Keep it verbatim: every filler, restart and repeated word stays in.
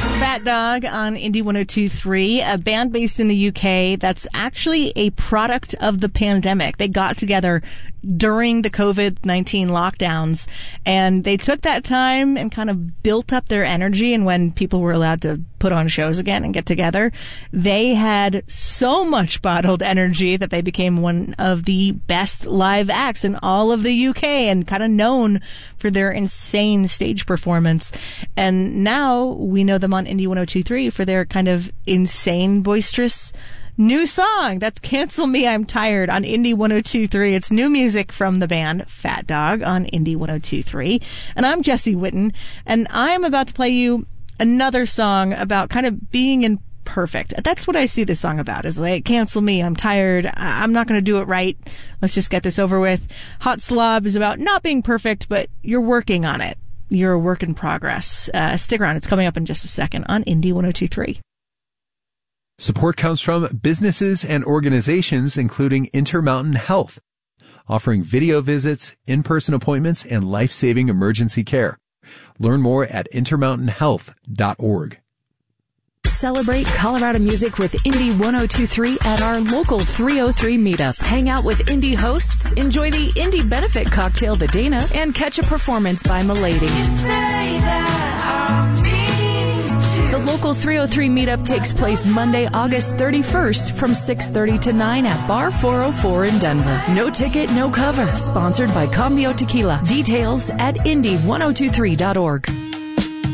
That's Fat Dog on Indie one oh two point three, a band based in the U K that's actually a product of the pandemic. They got together during the covid nineteen lockdowns, and they took that time and kind of built up their energy. And when people were allowed to put on shows again and get together, they had so much bottled energy that they became one of the best live acts in all of the U K and kind of known for their insane stage performance. And now we know them on Indie one oh two point three for their kind of insane, boisterous new song. That's Cancel Me, I'm Tired on Indie one oh two point three. It's new music from the band Fat Dog on Indie one oh two point three. And I'm Jessie Whitten, and I'm about to play you another song about kind of being imperfect. That's what I see this song about, is like, cancel me, I'm tired, I- I'm not going to do it right. Let's just get this over with. Hot Slob is about not being perfect, but you're working on it. You're a work in progress. Uh, stick around. It's coming up in just a second on Indie one oh two point three. Support comes from businesses and organizations including Intermountain Health, offering video visits, in-person appointments, and life-saving emergency care. Learn more at intermountain health dot org. Celebrate Colorado music with Indie one oh two point three at our local three oh three meetup. Hang out with indie hosts, enjoy the Indie Benefit Cocktail the Dana, and catch a performance by Milady. The local three oh three meetup takes place Monday, August thirty-first from six thirty to nine at Bar four oh four in Denver. No ticket, no cover. Sponsored by Cambio Tequila. Details at indie one oh two three dot org.